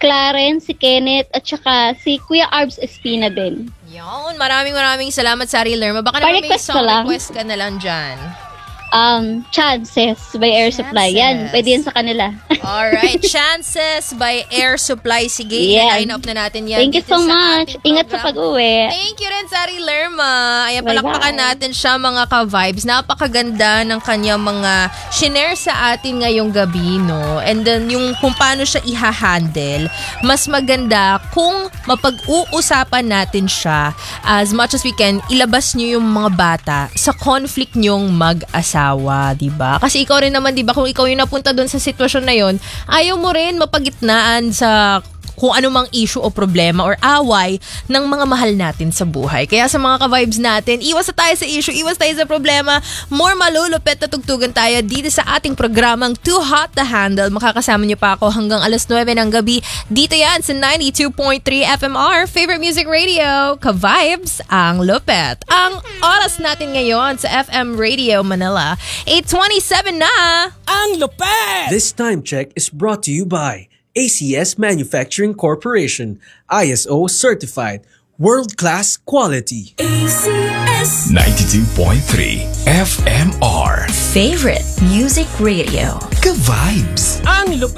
Clarence, si Kenneth, at saka si Kuya Arbs Espina din. Yun, maraming salamat, Sari Lerma. Baka naman may Pa-request song ko lang. request ka na lang dyan. Chances by Air Supply. Yan, pwede yan sa kanila. Alright, Chances by Air Supply. Sige, Yes. line up na natin yan. Thank you dito so sa much. ating Ingat sa program. pag-uwi. Thank you rin, Sari Lerma. Ayan, Bye-bye. palakpakan natin siya, mga ka-vibes. Napakaganda ng kanyang mga shinare sa atin ngayong gabi, no? And then, yung kung paano siya iha-handle, mas maganda kung mapag-uusapan natin siya as much as we can, ilabas nyo yung mga bata sa conflict nyong mag-asawa, diba? Kasi ikaw rin naman, diba, kung ikaw yung napunta doon sa sitwasyon na yon, ayaw mo rin mapagitnaan sa kung anumang issue o problema or away ng mga mahal natin sa buhay. Kaya sa mga ka-vibes natin, iwas na tayo sa issue, iwas tayo sa problema, more malulupet na tugtugan tayo dito sa ating programang Too Hot to Handle. Makakasama niyo pa ako hanggang alas 9 ng gabi. Dito yan sa 92.3 FMR, Favorite Music Radio, ka-vibes ang lupet. Ang oras natin ngayon sa FM Radio Manila, 8:27 na! Ang lupet! This time check is brought to you by ACS Manufacturing Corporation, ISO certified, world-class quality. ACS 92.3 FMR. Favorite Music Radio. Ka-vibes. Ang lupet!